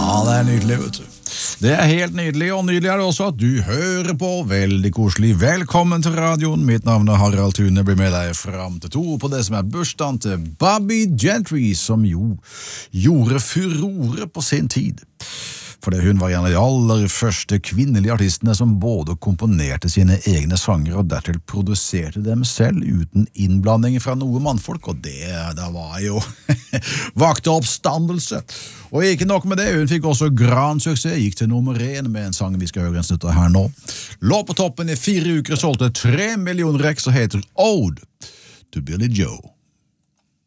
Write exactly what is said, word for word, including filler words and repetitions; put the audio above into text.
Ja, det er nydelig, vet du. Det er helt nydelig, og nydelig er det også at du hører på. Veldig koselig. Velkommen til radioen. Mitt navn er Harald Thune. Blir med deg frem til to på det som er bursdagen til Bobby Gentry, som jo gjorde furore på sin tid. Fordi hun var en av de aller første kvinnelige artistene som både komponerte sine egne sanger og dertil produserte dem selv uten innblanding fra noe mannfolk, og det, det var jo vakte oppstandelse. Og ikke nok med det, hun fikk også grand suksess, gikk til nummer én med en sang vi skal høre en snutt av her nå. Lå på toppen i fire uker, solgte tre millioner rex og heter Ode to Billy Joe.